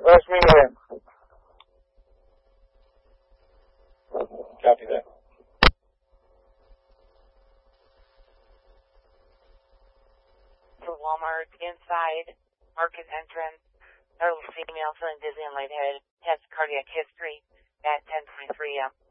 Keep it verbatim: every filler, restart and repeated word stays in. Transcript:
West Medium. Copy that. To Walmart, inside, market entrance, elderly female feeling dizzy and lightheaded, has cardiac history at ten twenty-three a m